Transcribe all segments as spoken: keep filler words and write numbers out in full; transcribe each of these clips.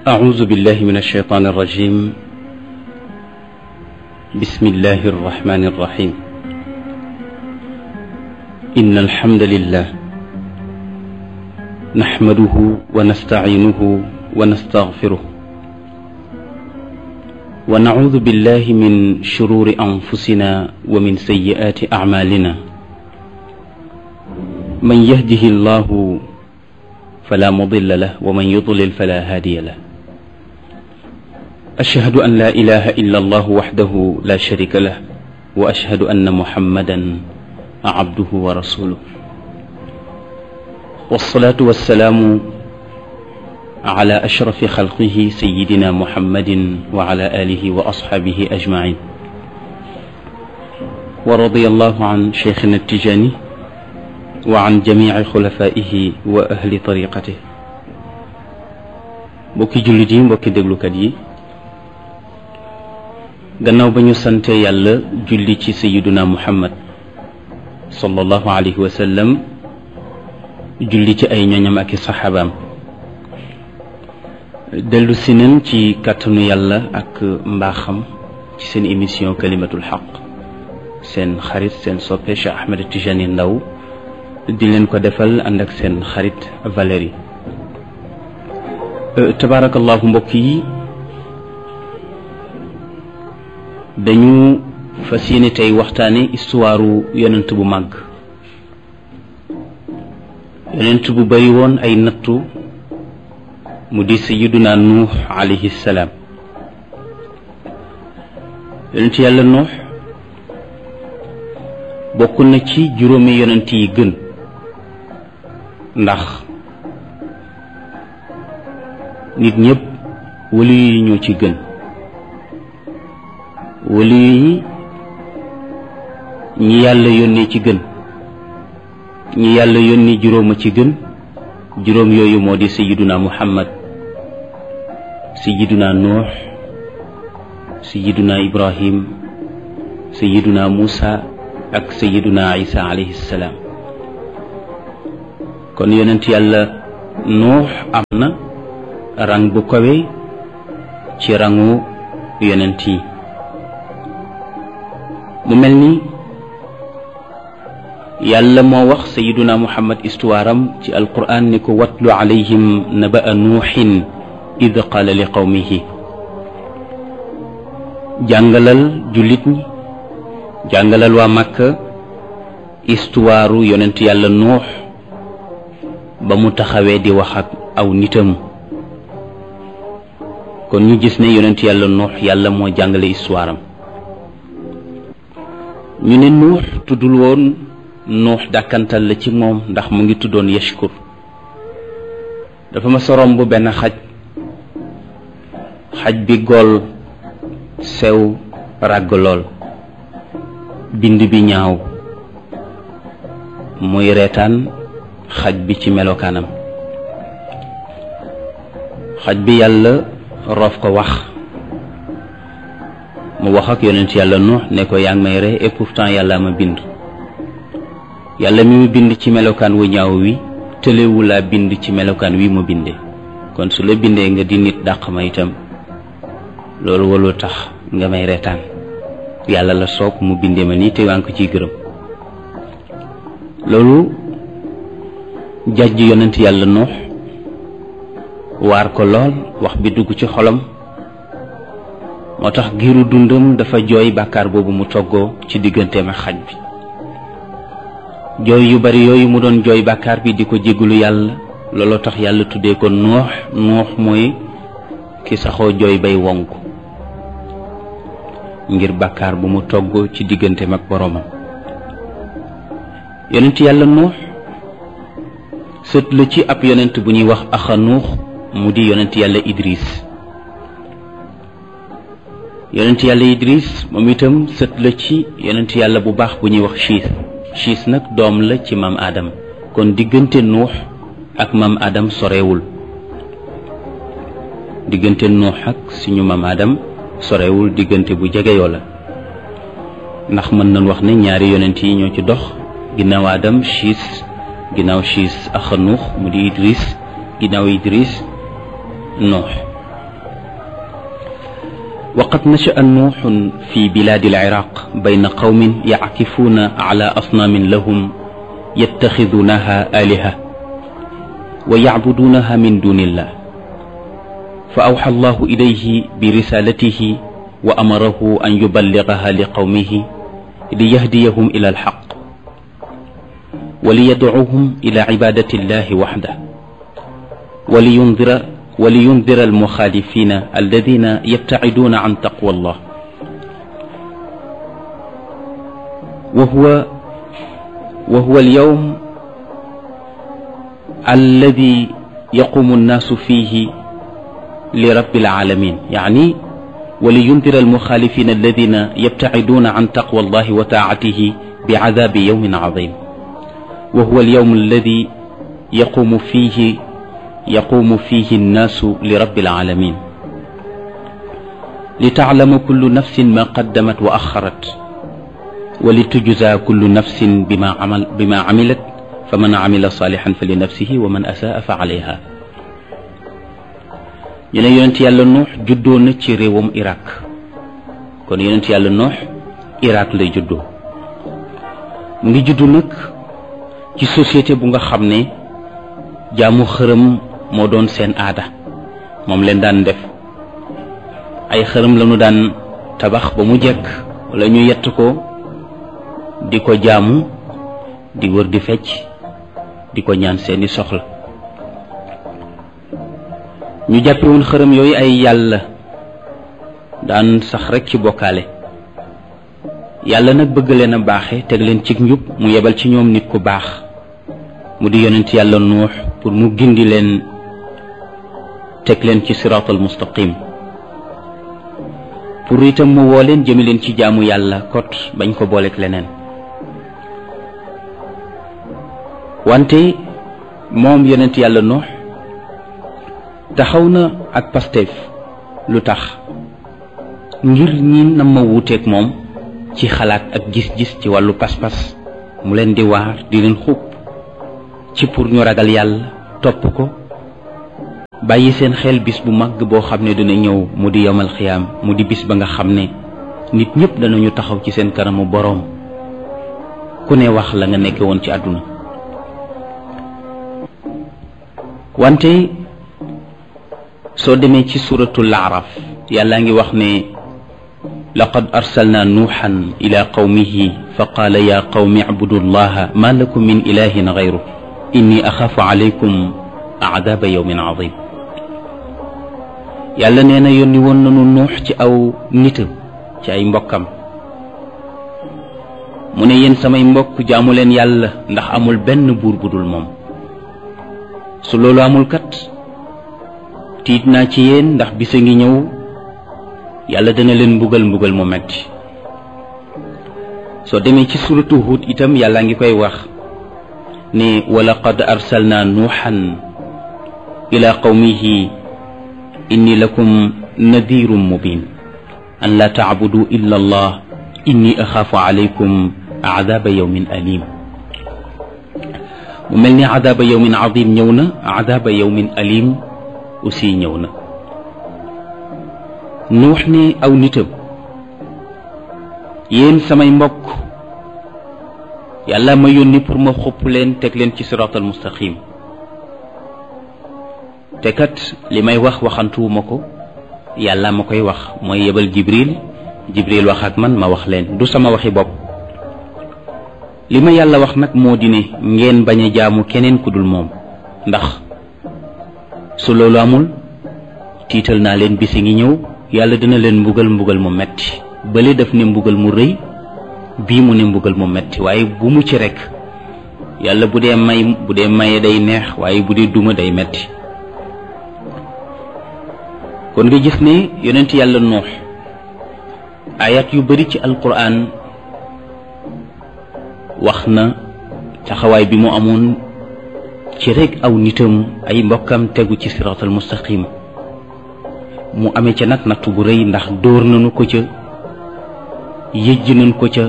أعوذ بالله من الشيطان الرجيم. بسم الله الرحمن الرحيم. إن الحمد لله نحمده ونستعينه ونستغفره ونعوذ بالله من شرور أنفسنا ومن سيئات أعمالنا. من يهده الله فلا مضل له ومن يضلل فلا هادي له. أشهد أن لا إله إلا الله وحده لا شريك له وأشهد أن محمدا عبده ورسوله. والصلاة والسلام على أشرف خلقه سيدنا محمد وعلى آله وأصحابه أجمعين. ورضي الله عن شيخنا التجاني وعن جميع خلفائه وأهل طريقته. mbokki jullit yi, mbokki déglukat yi, gannaaw ba ñu sante yàlla julli ci sayiduna muhammad sallallahu alayhi wa sallam, julli ci ay ñoñam ak i saxaabaam, dellu si nañ ci kàttanu yàlla ak mbaaxam ci seen émission kalimatul xaq, seen xarit seen soppe Cheikh Ahmed Tijani Ndaw di leen ko defal ànd ak seen xarit Valérie. tabaarakallahu mbokk yi, dañu fas yéene tey waxtaane histoire yonent bu màgg, yonent bu bari woon ay nattu, mu di sayyiduna nuux alayhi salaam. yonent yàlla nuux bokk na ci juróomi yonent yi gën, ndax nit ñëpp wali yi ñoo ci gën. wali yi ñi yàlla yónnee ci gën, ñi yàlla yónni juróoma ci gën. juróom yooyu moo di sayyiduna muhammad, sayyiduna nuux, sayyiduna ibrahim, sayyiduna musa ak sayyiduna isa alayhi salaam. kon yonent yàlla nuux am na rang bu kawe ci rangu yonent yi. mu mel ni yàlla moo wax sayyiduna muhammad histoire am ci alquran ni ko watlu alayhim naba'a nuuxin id qaala li qawmihi. jàngalal jullit ñi, jàngalal waa Makka histoire yonent yàlla nuux ba mu taxawee di wax ak aw nitam. kon ñu gis ne yonent yàlla nuux yàlla moo jàngale histoire am. ñu ne nuux tuddul woon nuux, dàkkantal la ci moom ndax mu ngi tuddoon yashkur. dafa ma sorom bu benn xaj, xaj bi gool sew ràgg lool, bind bi ñaaw, muy reetaan xaj bi ci melokaanam. xaj bi yàlla roof ko wax, mu wax ak yonent yàlla nuux ne ko yaa ngi may ree et pourtant yàlla ma bind. yàlla mi mu bind ci melokaan wu ñaaw wi tëlewu laa bind ci melokaan wi mu bindee. kon su la bindee nga di nit dàq ma itam, loolu waloo tax nga may reetaan. yàlla la soob mu bindee ma nii te waa ngi ko ciy gërëm. loolu jàjj yonent yàlla nuux waar ko lool, wax bi dugg ci xolam. moo tax giiru dundam dafa jooy bàkkaar boobu mu toggoo ci digganteem ak xaj bi. jooy yu bari yooyu mu doon jooy bàkkaar bi di ko jégalu yàlla, looloo tax yàlla tuddee ko nuux. nuux mooy ki saxoo jooy bay wonk ngir bàkkaar bu mu toggoo ci digganteem ak boroomam. yonent yàlla nuux sët la ci ab yonent bu ñuy wax axa nuux, mu di yonent yàlla idris. yonent yàlla idris moom itam sët la ci yonent yàlla bu baax bu ñuy wax chiis. chiis nag doom la ci maam adam. kon diggante nuux ak maam adam sorewul. diggante nuux ak suñu maam adam sorewul, diggante bu jegeyoo la. ndax mën nañ wax ne ñaari yonent yi ñoo ci dox ginnaaw adam chiis, ginnaaw chiis axa nuux mu di idris, ginnaaw idris nuux. وقد نشأ نوح في بلاد العراق بين قوم يعكفون على أصنام لهم يتخذونها آلهة ويعبدونها من دون الله فأوحى الله إليه برسالته وأمره أن يبلغها لقومه ليهديهم إلى الحق وليدعوهم إلى عبادة الله وحده ولينذر ولينذر المخالفين الذين يبتعدون عن تقوى الله وهو وهو اليوم الذي يقوم الناس فيه لرب العالمين، يعني ولينذر المخالفين الذين يبتعدون عن تقوى الله وطاعته بعذاب يوم عظيم، وهو اليوم الذي يقوم فيه يقوم فيه الناس لرب العالمين لتعلم كل نفس ما قدمت وأخرت ولتجزى كل نفس بما عمل بما عملت فمن عمل صالحا فلنفسه ومن أساء فعليها. ñu ne yonent yàlla Nuux juddoo na ci réewam Irak, kon yonent yàlla Nuux Irak lay juddoo. mu ngi juddu nag ci société bu nga xam ne jaamu xërëm moo doon seen aada, moom leen daan def. ay xërëm lañu daan tabax ba mu jekk wala ñu yett ko di ko jaamu, di wër di fecc, di ko ñaan seeni soxla. ñu jàppe woon xërëm yooyu ay yàlla, daan sax rekk ci bokkaale. yàlla nag bëgg leen a baaxe teg leen ci njub, mu yebal ci ñoom nit ku baax mu di yonent yàlla Nuux pour mu gindi leen teg leen ci siraatal mustaqim, pour itam mu woo leen jëme leen ci jaamu yàlla kot bañ ko booleek leneen. wante moom yonent yàlla Nuux taxaw na ak Pastef lu tax ngir ñi na ma wuuteeg moom ci xalaat ak gis-gis ci wàllu pas-pas, mu leen di waar di leen xub ci pour ñu ragal yàlla topp ko, bàyyi seen xel bis bu mag boo xam ne dina ñëw mu di yawmal xiyaam, mu di bis ba nga xam ne nit ñëpp danañu taxaw ci seen kanamu boroom, ku ne wax la nga nekke woon ci àdduna. wante soo demee ci suratul Araf yàlla ngi wax ne laqad arsalna nuuxan ila qawmihi fa qaala ya qawmi ibudu llaha ma lakum min ilahin gayru inni axaafu alaykum aadaaba yawmin azim. yàlla nee na yónni woon nanu nuux ci aw nitam, ci ay mbokkam, mu ne yéen samay mbokk jaamu leen yàlla ndax amul benn buur bu dul moom. su loolu amul kat tiit naa ci yéen ndax bisa ngi ñëw yàlla dana leen mbugal mbugal mu metti. soo demee ci suratu Hud itam yàlla ngi koy wax ne wa laqad arsalna nuuxan ila qawmihi inni lakum nadirun mubin an la taabudu illa allah inni axaafu alaykum aadaaba yawmin alim. mu mel ni aadaaba yawmin azim ñëw na, aadaaba yawmin alim aussi ñëw na. nuux ne aw nitam yéen samay mbokk yàlla ma yónni pour ma xupp leen teg leen ci siraatal mustaqim, te kat li may wax waxantuwuma ko, yàlla ma koy wax, mooy yebal jibril jibril wax ak man ma wax leen, du sama waxi bopp. li ma yàlla wax nag moo di ne ngeen bañ a jaamu keneen ku dul moom, ndax su loolu amul tiital naa leen bisi ngi ñëw yàlla dina leen mbugal mbugal mu metti. bële daf ne mbugal mu rëy, bii mu ne mbugal mu metti, waaye bu mu ci rekk. yàlla bu dee may bu dee maye day neex, waaye bu dee duma day metti. kon nga gis ne yonent yàlla Nuux ayat yu bari ci alquran wax na taxawaay bi mu amoon ci rekk aw nitam ay mbokkam tegu ci siraatal mustaqim. mu amee ca nag nattu bu rëy, ndax dóor nañu ko ca, yëjj nañ ko ca,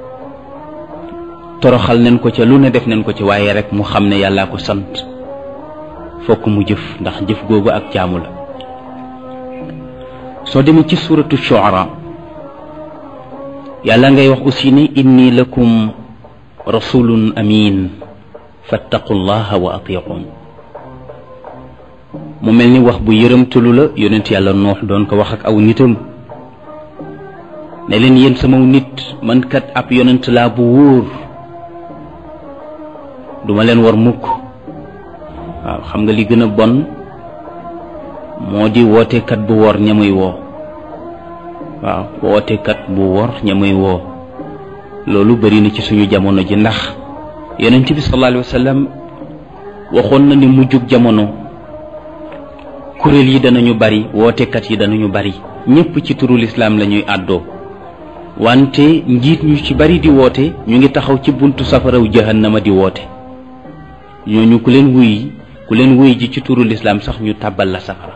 toroxal nañ ko ca, lu ne def nañ ko ca, waaye rekk mu xam ne yàllaa ko sant, fokk mu jëf, ndax jëf googu ak jaamu la. soo demee ci suratu shuara yàlla ngay wax aussi ni inni lakum rasulun amin fattaqullaha wa atiqun mu mel ni wax bu yërëmtalu la yonent yàlla noox doon ko wax ak aw nitam ne leen yéen sama nit man kat ab yonent laa bu wóor duma leen war mukk waaw xam nga li gën a bon moo di wootekat bu wor ña muy woo waaw wootekat bu wor ña muy woo loolu bari na ci suñu jamono ji ndax yonent bi sallallahu alayhi wa sallam waxoon na ni mujjug jamono kuréel yi danañu bari wootekat yi danañu bari ñépp ci turu lislaam la ñuy àddoo wante njiit ñu ci bari di woote ñu ngi taxaw ci buntu safaraw jahannama di woote ñooñu ku leen wuy ku leen wuy ji ci turu lislaam sax ñu tàbbal la safara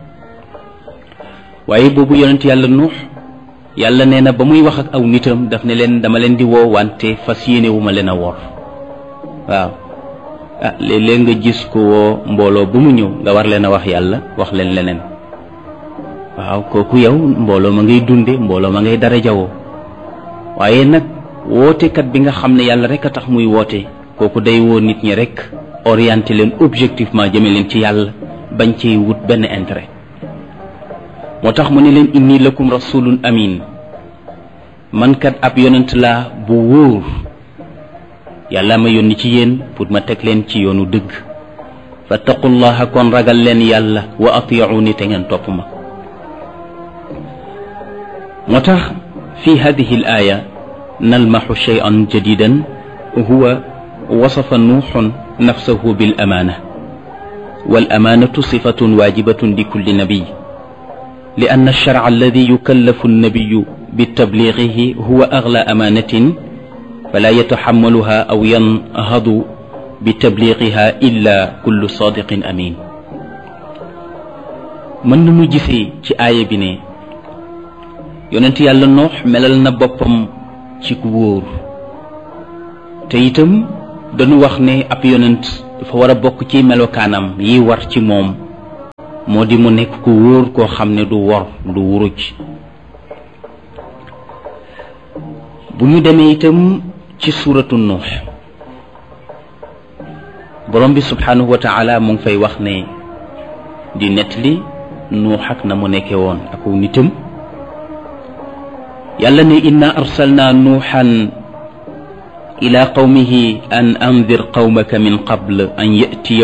waaye boobu yonent yàlla nuux yàlla nee na ba muy wax ak aw nitam daf ne leen dama leen di woo wante fas yéene wu ma leen a wor waaw ah léeg-léeg nga gis ko woo mbooloo bu mu ñëw nga war leen a wax yàlla wax leen leneen waaw kooku yow mbooloo ma ngay dunde mbooloo ma ngay dara jawoo waaye nag wootekat bi nga xam ne yàlla rek a tax muy woote kooku day woo nit ñi rek orienté leen objectivement jëme leen ci yàlla bañ ci wut benn intérêt moo tax mu ne leen inni lakum rasulun amin man kat ab yonent laa bu wóor yàlla ma yónni ci yéen pour ma teg leen ci yoonu dëgg fattaqullaha kon ragal leen yàlla wa atiuni te ngeen topp ma moo tax fi hadihi al aya nalmaxu shay'an jadidan huwa wasafa nuuxun nafsahu bil amaana wal amaanatu sifatun waajibatun li kulli nabiy li anna alsharca alladi yukallafu annabiyu bitabliigihi huwa agla amaanatin fala yataxammaluha aw yanhadu bitabliigiha illa kullu saadiqin amin mën nañu gisee ci aaya bi ne yonent yàlla noox melal na boppam ci ku wóor te itam dañu wax ne ab yonent dafa war a bokk ci melokaanam yi war ci moom moo di mu nekk ku wóor koo xam ne du wor du wuruj bu ñu demee itam ci suuratu nuux borom bi subhanahu wa taala mu ngi fay wax ne di nettali nuux ak na mu nekke woon ak nitam yàlla ne inna arsalna nuuxan ila qawmihi an andir qawmaka min qabl an yatiya